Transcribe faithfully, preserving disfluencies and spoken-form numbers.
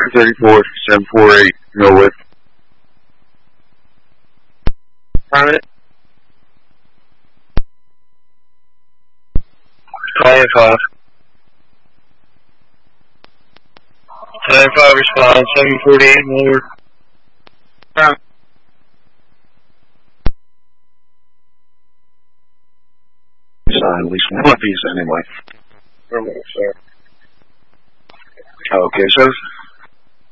thirty-four, seven four eight, no width. Private. Calling five. Nine five response, seven forty-eight lower. Private. Sign at least one of these anyway. Sir. Okay, so